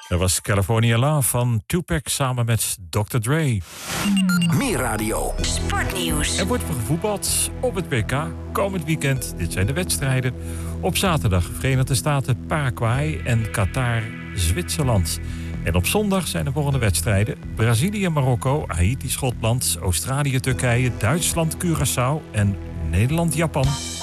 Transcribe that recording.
Dat was California Love van Tupac samen met Dr. Dre. Meer radio. Sportnieuws. Er wordt gevoetbald op het WK komend weekend. Dit zijn de wedstrijden. Op zaterdag Verenigde Staten, Paraguay en Qatar, Zwitserland. En op zondag zijn de volgende wedstrijden: Brazilië, Marokko, Haiti, Schotland, Australië, Turkije, Duitsland, Curaçao en Nederland, Japan.